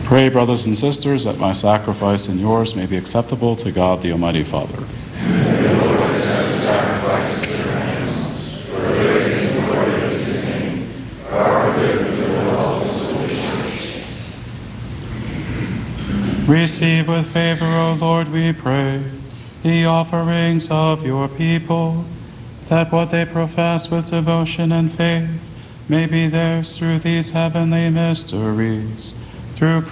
Pray, brothers and sisters, that my sacrifice and yours may be acceptable to God, the Almighty Father. Receive with favor, O Lord, we pray, the offerings of your people, that what they profess with devotion and faith may be theirs through these heavenly mysteries. Through